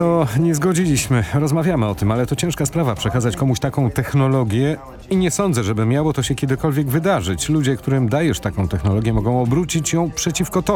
To nie zgodziliśmy. Rozmawiamy o tym, ale to ciężka sprawa przekazać komuś taką technologię i nie sądzę, żeby miało to się kiedykolwiek wydarzyć. Ludzie, którym dajesz taką technologię, mogą obrócić ją przeciwko tobie.